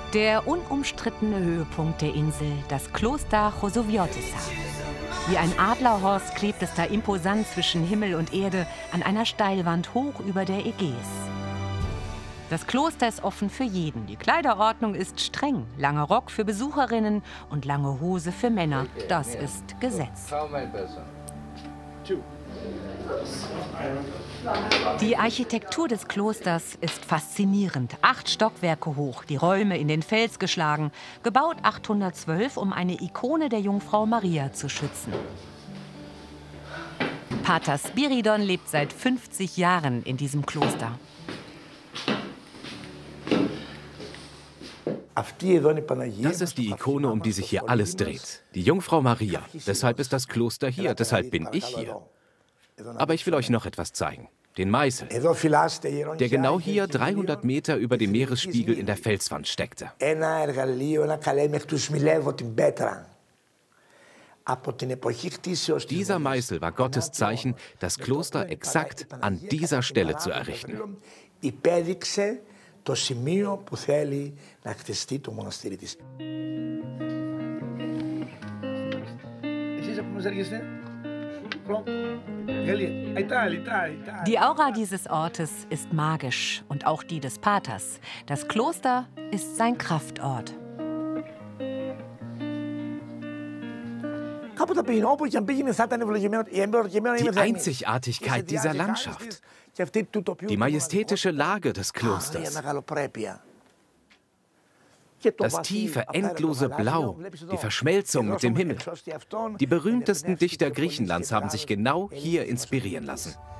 Der unumstrittene Höhepunkt der Insel, das Kloster Chozowiotissa. Wie ein Adlerhorst klebt es da imposant zwischen Himmel und Erde an einer Steilwand hoch über der Ägäis. Das Kloster ist offen für jeden. Die Kleiderordnung ist streng. Langer Rock für Besucherinnen und lange Hose für Männer. Das ist Gesetz. Die Architektur des Klosters ist faszinierend. 8 Stockwerke hoch, die Räume in den Fels geschlagen. Gebaut 812, um eine Ikone der Jungfrau Maria zu schützen. Pater Spiridon lebt seit 50 Jahren in diesem Kloster. Das ist die Ikone, um die sich hier alles dreht. Die Jungfrau Maria. Deshalb ist das Kloster hier, deshalb bin ich hier. Aber ich will euch noch etwas zeigen. Den Meißel, der genau hier 300 Meter über dem Meeresspiegel in der Felswand steckte. Dieser Meißel war Gottes Zeichen, das Kloster exakt an dieser Stelle zu errichten. Το σημείο που θέλει να χτιστεί το μοναστήρι της. Die Aura dieses Ortes ist magisch und auch die des Paters. Das Kloster ist sein Kraftort. Die Einzigartigkeit dieser Landschaft, die majestätische Lage des Klosters, das tiefe, endlose Blau, die Verschmelzung mit dem Himmel. Die berühmtesten Dichter Griechenlands haben sich genau hier inspirieren lassen.